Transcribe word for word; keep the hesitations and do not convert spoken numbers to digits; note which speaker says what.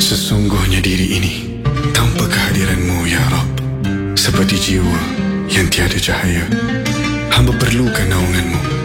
Speaker 1: Sesungguhnya diri ini tanpa kehadiran-Mu ya Rabb, seperti jiwa yang tiada cahaya. Hamba perlukan naungan-Mu